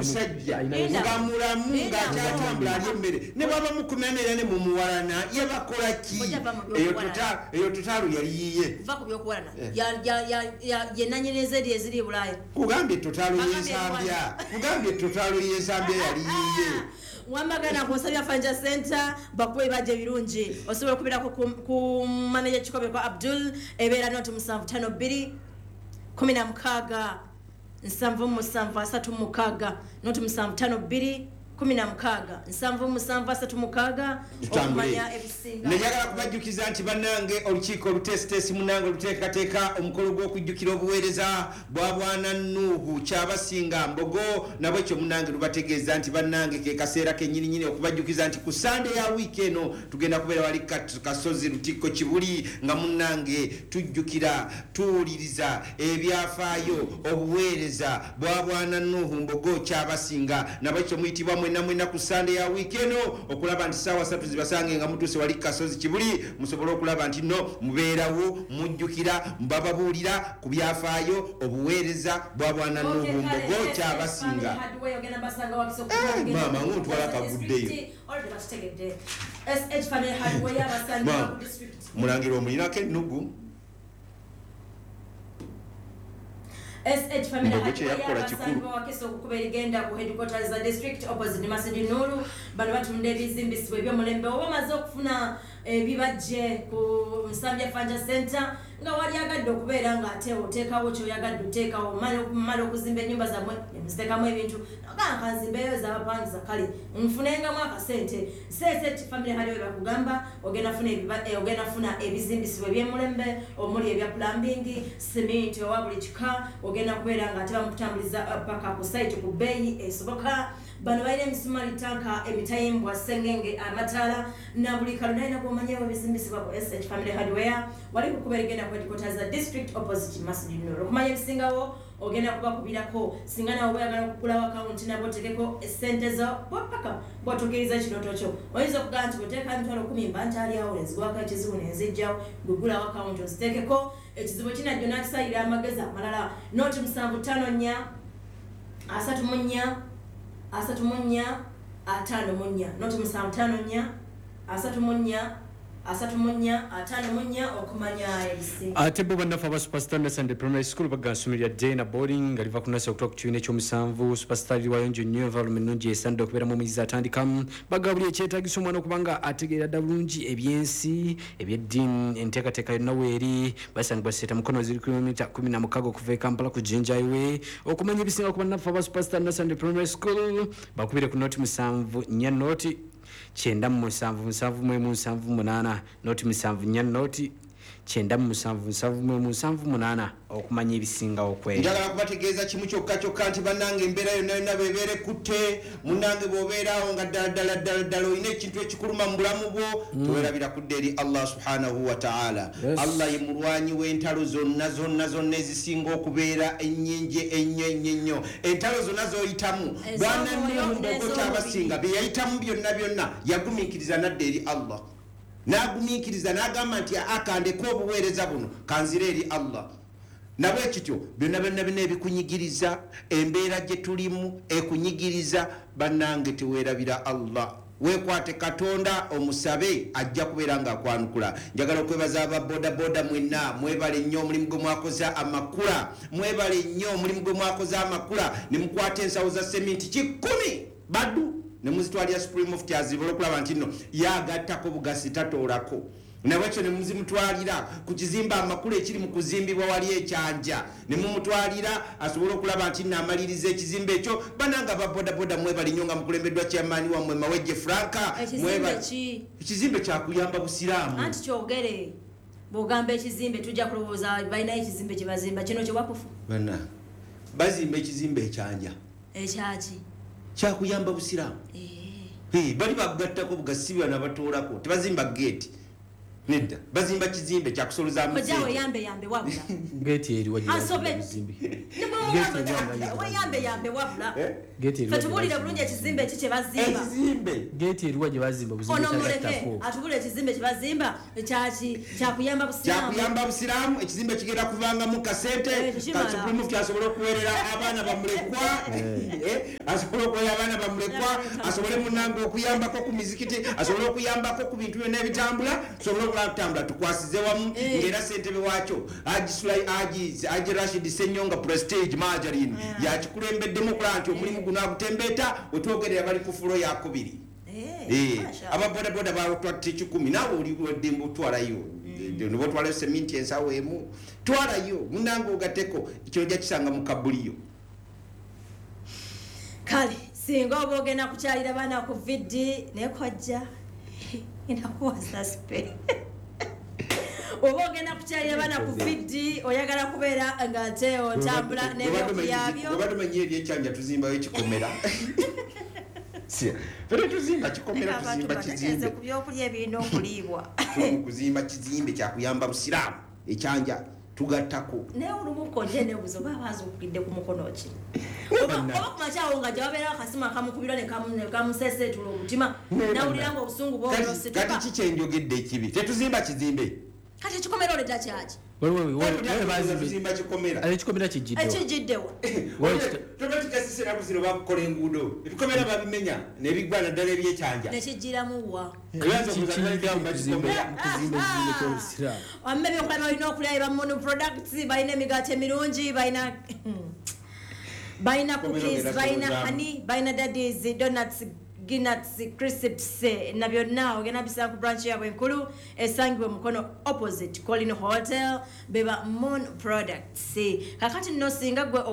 musajja ngamulamu ng'akyatambula ali emmere ne bwaba mukumemerera ne mumuwalana yabakola ki eyo totalo yali yiye va ku byokuwalana yenanyereza eri eziri e Bulaaya kugambye totalo y'ensambya yali yiye wamagana kusabya Fanja Center bakwe baje birungi osobola kubira ku manager Kikobe kwa Abdul ebera notu 752 16 773 notu 752 16 okumanya ebisinga nejagala kubajjukiza nti bannange olukiiko olutesitesi munange oluteekateeka omukolo gw'okujjukira obuweereza bwa bwana Nuhu Kyabasinga Mbogo nabwe ekyo munange lubategeeza nti bannange ke kaseera kennyininyini okubajjukiza nti ku sande ya wiiki eno tugenda kubeera wali Kasozi Lutikko Kibuli nga munange tujjukira tuwuliriza ebyafaayo obuweereza bwa bwana Nuhu Mbogo Kyabasinga nabwe ekyo muyitibwa mwena ku sande ya weekend okulaba nti sawa 3 zibasange nga mutuse wali Kasozi Kibuli musobola okulaba nti no mubeerawo mujjukira mbababuulira ku byafaayo obuweereza bwa bwana Nuhu Mbogo Kyabasinga mama ngutwala kaguddeyo mulangira omulinako ennugu SH Family Hardware wakiso kukubeligenda ku headquarters za district opposite Masjid Nuru bano batunda ebizimbisibwa ebyomulembe oba maze okufuna bibajje ku Nsambya Fanja Center nga wali agadde okubeera nga ate oteekawo kyoyagadde oteekawo mala okuzimba ennyumba zammwe nemuziteekamu ebintu kanzimbeyo z'abapangiza kale nfunengamu akasente SH Family Hardware bakugamba ogenda funa ebizimbisibwa ebyomulembe omuli ebya plumbing cement owa buli kika ogenda kubeera nga ate bamukutambuliza paka ku site ku bbeeyi esoboka bano balina emisumali tanka emitayimbwa sengenge amataala na buli kalunalina kumanyawo ebizimbisibwa ku SH Family Hardware wali kukuberegenda ku headquarters za district opposite Masjid Nuru okumanya ebisingawo ogenda kubakubirako singa nawe oyagala okugulawo akawunti nabo otekeko esente zo paka bw'otuukiriza ekirooto kyo oyinza okugamba nti bw'oteeka emitwalo 10 mba ntaaliawo nenzigwako ekizibu nenzijjawo gugulawo akawunti oziteekeko ekizibu kinajjo n'akisayira amagezi amalala nooti 754 34 34 54 nooti 754 34 okumanya ebisinga ate bo bannafu aba Superstar Sunday Primary School bagansumira Dana boarding nga liva kunasa okutoka ku kibiina ekyomusanvu Superstar wayonjo nnyo environment nnungi esande okubeera mu mwezi atandikamu bagabuli ekyetaagisa omwana okubanga ategeera dda bulungi ebyensi ebyeddiini enteekateeka yonna weeri basanga baseeta mukono ziri kilomita 16 okuva e Kampala ku Jinja Highway okumanya ebisinga ku bannafu aba Superstar Sunday Primary School bakubire ku nooti 7 nooti 97778 nooti 7 nooti 97778 okumanya ebisingawo kwe njagala kubategeeza kimu kyokka nti bannange embeera yonna bebeere kutte munnange bw'obeerawo nga ddala olina ekintu ekikuluma mu bulamu bwo towerabira kudda eri Allah subhanahu wa ta'ala Allah ye mulwanyi w'entalo zonna ezisinga okubeera ennyingi ennyo entalo zonna z'oyitamu bwana Nuhu Mbogo Kyabasinga bye yayitamu byonna yagumiikiriza nadda eri Allah nagumiikiriza n'agamba nti akandeko obuweereza buno kanzira eri Allah nabwe kityo byonna ebikunyigiriza embeera gye tulimu ekunyigiriza bannange teweerabira Allah weekwate Katonda omusabe ajja kubeera ng'akwanukula njagala okwebaza aba boda mwenna mwebale nnyo omulimu gwe mwakoze amakula mwebale nnyo omulimu gwe mwakoze amakula ne mukwata ensawo za seminti 10 baddu ne muzitwalira Supreme Mufti azibola okulaba nti nno yagattako bugasi tatoolako nabwekyo ne muzimutwalira ku kizimba amakulu ekiri mu kuzimbibwa wali ekyanja ne mumutwalira asobola okulaba nti naamaliriza ekizimba ekyo bananga babodaboda mwebali nnyo nga mukulembeddwa kyamaani wammwe Mawejje Franka ekizimbe kyakuyamba busiraamu anti kyogere bw'ogamba ekizimbe tujja kulowooza balinayo ekizimbe kye bazimba kino kye wakufu bana bazimba ekizimbe ekyanja ekyaki kyakuyamba busiraamu bali bagattako bugasibwa nabatoolako tebazimba geeti nedda bazimba kizimbe kyakusolozamu ojawe yambe wabula gate eri waje asobe yambe wabula gate eri fatubulira bulungi ekizimbe kye bazimba gate eri waje bazimba buzimbe kyatako atubulira ekizimbe kye bazimba kyakuyamba busiramu ekizimbe kigenda kuvanga mu kasente kasupreme kyasobola okuwerera abaana bamulekwa asobola okuwerera abaana bamulekwa asobole munange okuyambako ku mizikiti asobole okuyambako ku bintu byonna ebitambula sobola okutambula tukwasize wamu ng'era ssentebe waakyo Haji Rashid Ssenyonga Prestige Margarine yakikulembeddemu okulaba nti omulimu guno agutembeeta wetwogerera bali ku fulo yakubiri ababodaboda batwatte 10 naawe oli weddembe otwalayo noba otwalayo seminti ensawo emu twalayo munange ogateko kino ojja kisanga mu kabuliyo kale singa oba ogenda kukyalira baana ku vidi nekojja inakuwasa spe oba ogenda kukyalira baana ku vidi oyagala kubeera nga ate otambula n'ebyokulyabyo oba tumenye ebyekyanja tuzimbayo ekikomera fere tuzimba kikomera tuzimba kizimbe ku byokulya ebirina okuliibwa kuzimba kizimbe kyakuyamba busiraamu ekyanja tugattako naye olumuko nje nebuzo babaza okugidde ku mukono ki oba kumakyawo nga gyawabeerawo akasima kamukubirwa nekamusesetula omutima nawulira nga obusungu bwolosituka kati kikyenjogedde ekibi tetuzimba kizimbe kati ekikomera oleta kyaki tuzimba kikomera ekikomera ekijiddewo tobatikasisera buziro bakukola enguudo ebikomera babimenya nebigwa naddala ebyekyanja nekijjiramuwa wamme byokulaba balina okulya bamunu products balina emigaati emirungi balina cookies balina honey balina daddies donuts Ginuts crisps na byonna ogenda bisanga ku branch yabwe enkulu esangibwa mukono opposite Colin Hotel beba Moon Products kakati nno singa gwe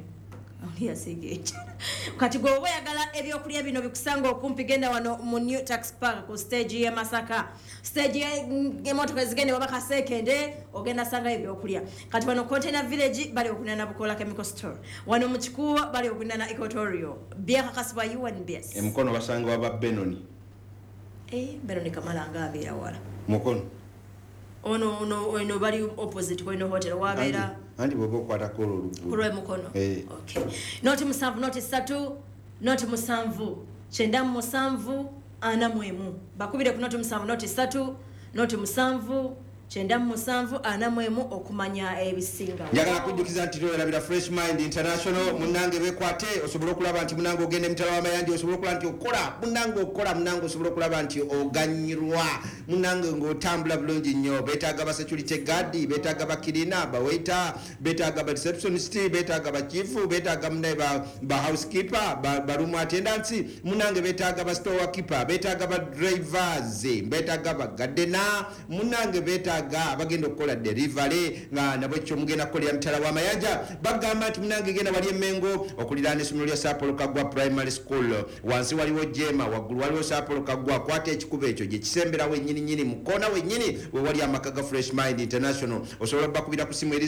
kati gwe oba oyagala ebyokulya bino bikusanga okumpi genda wano mu New Tax Park ku stage ya Masaka stage y'emmotoka ezigende waba Kasekende ogenda sanga ebyokulya kati wano Container Village bali okunana Bukola Chemical Store wano mu Kikuwa bali okunana Equatorial byaka kasibwa UNBS emukono basanga waba Benoni Benoni Kamala ngabeera wala mukono ono bali opposite Colin Hotel wabeera andi bwoba okwatako olwe mukono okay noti musanvu noti 3 noti musanvu 97 anamwemu bakubire ku noti musanvu noti 3 noti musanvu 97 anamwemu okumanya ebisinga njagala kujjukiza nti towerabira Fresh Mind International munange bekwate osobola okulaba nti munange ogende mitala w'amayandi osobola okulaba nti okola munange osobola okulaba nti oganyirwa munange ng'otambula bulungi nnyo beetaaga ba security guard beetaaga bakirina bawaiter beetaaga ba receptionist beetaaga bachifu beetaaga munaye ba housekeeper ba room attendants munange beetaaga ba store keeper beetaaga ba drivers beetaaga ba gardener munange beetaaga abagenda okukola delivery nga nabwe kyo mugenda kukolera mitala w'amayanja bagamba nti munange genda wali emengo okuliraana essomero lya Sapolo Kagwa Primary School wansi waliwo Jema waggulu waliwo Sapolo Kagwa kwata ekikubo ekyo gye kisemberawo ennyini mukoona wennyini we wali amaka ga Fresh Mind International osobola bakubira ku simu eri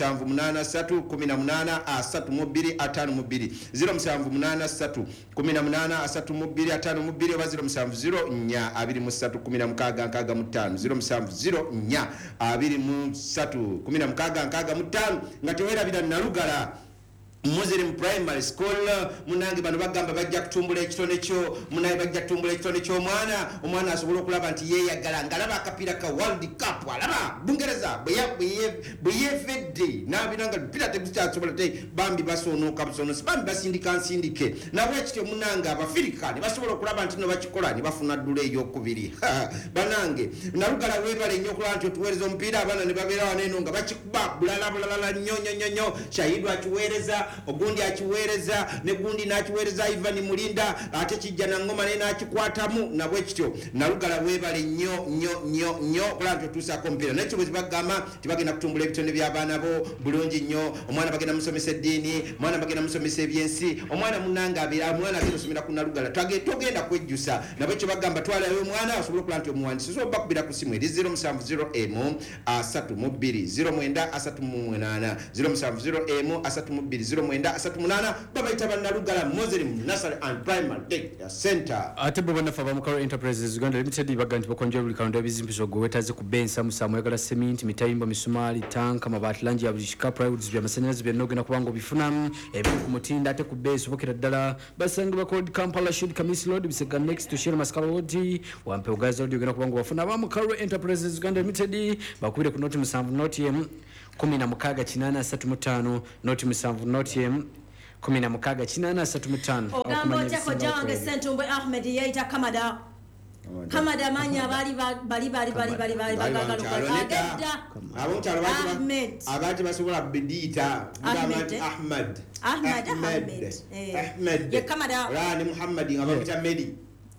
0783183252 0783183252 oba 0704231665 0704231665 nga tewerabira Nalugala Muslim Primary School munange bano bagamba bajja kutumbula ekitone kyo munaye bajja kutumbula ekitone ky'omwana asobola okulaba nti yeeyagala ngalaba akapiira ka World Cup alaba Bungereza bwe yeevedde n'abiranga mpira tekikyasobola te bambi basoonoka busoonosi bambi basindika nsindike nabwe ekityo munange Abafirika ne basobola okulaba nti no bakikola ne bafuna ddula ey'okubiri banange Nalugala weebale nnyo okulaba nti otuweereza omupiira abaana ne babeera waneeno nga bakikuba bulala nnyo Shahidu akiweereza ogundi akiweereza ne gundi n'akiweereza Ivan Mulinda ate kijja na ngoma naye n'akikwatamu nabwe kityo Nalugala weebale nnyo okulaba nti otuusaako omupiira nakyo bwe bagamba tibagenda kutumbula ebitone by'abaana bo bulungi nnyo omwana bagenda musomesa eddiini omwana bagenda musomesa ebyensi omwana munange abeera omwana agenda osomera ku Nalugala togenda kwejjusa nabwe kyo bagamba twalayo omwana osobola okulaba nti omuwandiisi so bakubira ku simu eri 0703 32 09 08 0703 32 0938 babayita bannalugala Muslim Nursery and Primary Day Center. ate bo banafa ba Mukaro Enterprises Uganda Limited baganti bakonja buli kaunti ebizimbiso gwetaze ku bensa musamu yagala cement mitayimba misumali tank amabati lanji abishika plywood bya masanyalazi bya nogena kubango bifuna ebiri ku mutinda ate ku base bokera ddala basange ba code Kampala Should Kamisi Road bisega next to Shell Mascala Road wampe ugaza audio gena kubango bafuna ba Mukaro Enterprises Uganda Limited bakubire ku noti musanvu noti em 1685 noti musanvu noti em 1685 ogambo chako jange Sentumbwe Ahmed yaita Kamada manya bali abati basobola bidita Ahmed ye Kamada rani Muhammad ngabita Medi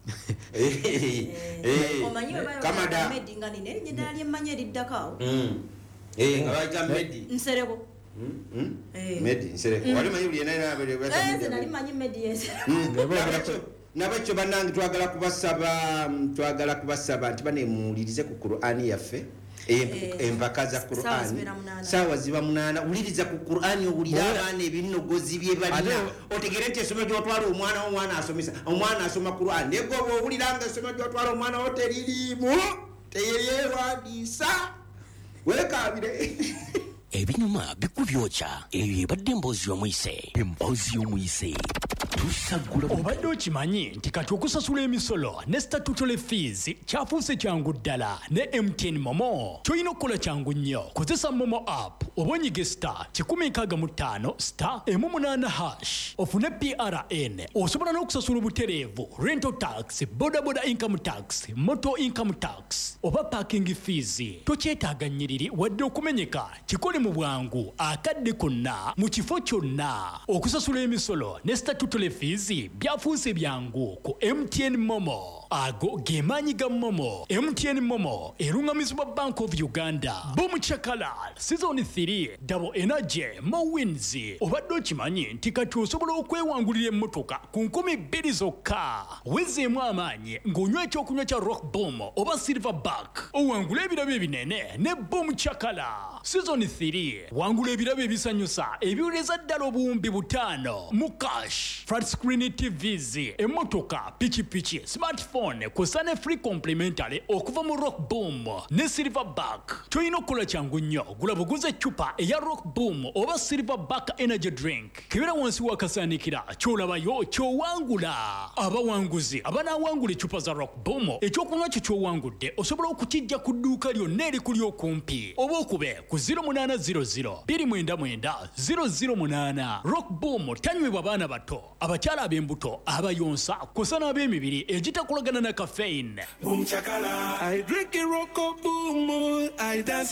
Kamada Medi ngani ne nyidali manyeri dakao ngabita Medi nsereko Medi nsereko wali manyi yana abere basa nali manyi Medi yes nabacho banangi twagala kubasaba nti banemuulirize ku Qur'ani yaffe empaka za Qur'ani sawa ziba 8 uliriza ku Qur'ani owulira abaana ebinogozi bye balina otegere nti esoma gyotwala omwana asomesa omwana asoma Qur'ani negobo owuliranga esoma gyotwala omwana oteririmu teyerwadisa wekabire ebinyuma bikubyocha eyo ebadde emboozi y'omuyise tusagula obadde okimanyi nti kati okusasula emisolo ne statutory fees kyafuuse kyangu ddala ne MTN Momo kyolina okukola kyangu nnyo kozesa Momo app oba onyige star 165 star 8 ofune PRN osobola n'okusasula obutereevu rental tax bodaboda income tax motor income tax oba parking fees tokyetaaga nnyiriri wadde okumenyeka kikole mu bwangu akadde konna mu kifo kyonna okusasula emisolo ne statutory fees byafuuse byangu ku MTN Momo ago gemaanyi ga Momo. MTN Momo erungamizibwa Bank of Uganda. Boom Chakalal Season 3 Double Energy Mowins obadde okimanyi nti kati osobola okwewangulira emmotoka ku 2,000 zokka wezeemu amaanyi ng'onywa ekyokunywa kya Rock Boom oba Silverback owangula ebirabo ebinene ne Boom Chakala. Season 3 wangula ebirabo ebisanyusa ebiwuleza ddala obuwumbi 5 mu cash, flat screen TVs, emmotoka, pichipichi, smartphone kusane free complimentary okuva mu Rock Boom ne Silverback. Toyino kola changu nnyo gula buguze chupa eya Rock Boom oba Silverback energy drink kibera wansi wakasanikira kyolabayo kyowangula abawanguzi abanawangula chupa za Rock Boom ekyokunywa kyowangudde osobola okukijja ku dduuka lyonna erikuli okumpi oba okube ku 0800 299 Rock Boom tanywebwa abaana bato abakyala ab'embuto abayonsa kusana ab'emibiri egitakolagana na caffeine. Boom Chakala, I drink a Rock Boom, I dance.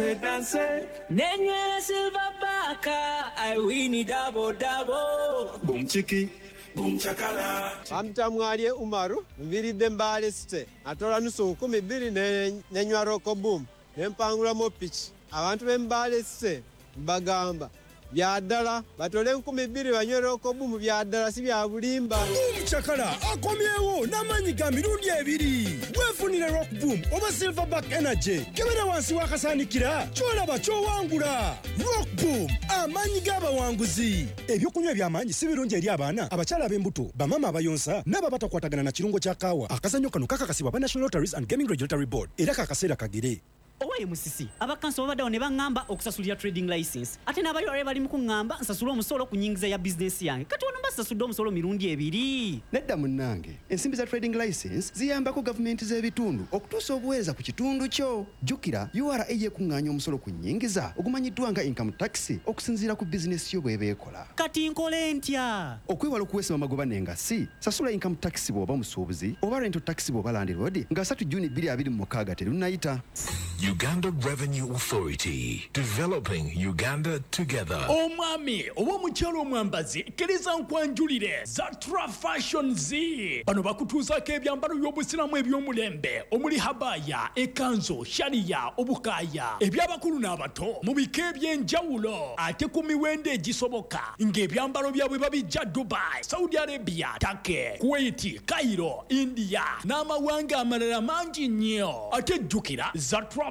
Nenye Silverback, I win it double. Boom Chiki, Boom Chakala. Amtamwalye Umaru, mviridde Mbale City. Atola nusu 12 nenywa Rock Boom. Nempangula mo pitch. Abantu b'Embale City mbagamba byadala batole 12 banywe Rock Boom byadala si bya bulimba. Boom Chakala akomyewo namanyi ga mirundi 2 wefunire Rock Boom oba Silverback energy kebera wansi wakasanikira kyolaba kyowangula. Rock Boom amanyi g'abawanguzi. Ebyokunywa ebyamanyi si birungi eri abaana abakyala ab'embuto bamama abayonsa n'aba batakwatagana na kirungo kya kaawa. Akazannyo kano kakakasibwa ba National Lotteries and Gaming Regulatory Board era kakaseera kagere. Owaye musisi abakanso babaddawo ne baŋŋamba okusasulira trading license ate n'abalwale bali mu kuŋŋamba nsasula omusolo ku nnyingiza ya bizinesi yange kati ono mbasasudde omusolo mirundi 2. Nedda munnange ensimbi za trading license ziyambako gavumenti z'ebitundu okutuusa obuweeza ku kitundu kyo. Jjukira URA yekuŋŋaanya omusolo ku nnyingiza ogumanyiddwa nga income tax okusinziira ku bizinesi yo bw'eba ekola. Kati nkole ntya? Okwewala okuweesa amagoba n'engassi sasula income tax bw'oba musuubuzi oba rental tax bw'oba landlord nga 3 Juni 2026 terunnayita. Uganda Revenue Authority, developing Uganda together. Omwami oba omukyalo omwambazi kkiriza nkwanjulire Zatra Fashion Z bano bakutuusaako ebyambalo by'obusiramu eby'omulembe omuli habaya, ekanzo, shariya, obukaaya eby'abakulu n'abato mu bika eby'enjawulo ate ku miwendo egisoboka ng'ebyambalo byabwe babijja Dubai, Saudi Arabia, Turkey, Kuwait, Cairo, India n'amawanga amalala mangi nnyo. Ate jjukira Zatra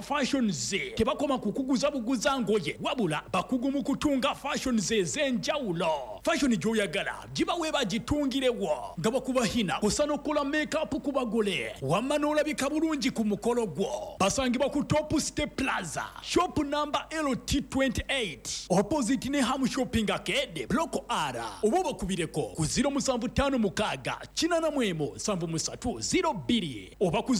Fashions tebakoma kukuguza buguza ngoye wabula bakugu mu kutunga fashions ez'enjawulo. Fashion gy'oyagala giba weeba gitungirewo nga bakubahina kusana okukola makeup ku bagole wamma n'olabika bulungi ku mukolo gwo. Basangibwa ku Top Step Plaza shop number LT28 opposite ne Ham Shopping Arcade Block R. Oba bakubireko ku 0756 oba ku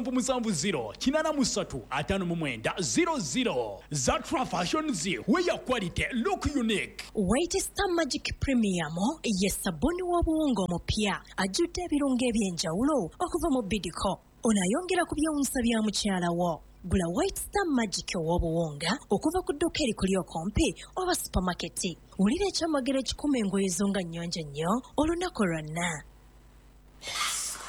0770 Zatra Fashions where quality look unique. White Star Magic Premium ye sabuni w'obuwunga omupya ajjudde ebirungo eby'enjawulo okuva mu Bidco. Onayongera ku byewuunyisa bya mukyala wo. Gula White Star Magic w'obuwunga okuva ku dduuka erikuli okumpi oba supermarket. Wulira ekyamagero ekikuma engoye zo nga nnyonjo nnyo olunaku lwonna.